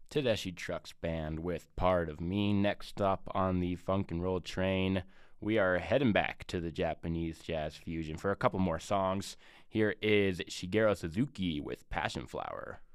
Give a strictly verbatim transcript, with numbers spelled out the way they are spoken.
Tedeschi Trucks Band with Part of Me. Next up on the Funk and Roll train, we are heading back to the Japanese jazz fusion for a couple more songs. Here is Shigeru Suzuki with Passion Flower.